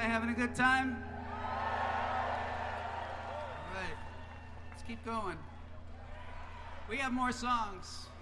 having a good time? All right, let's keep going. We have more songs.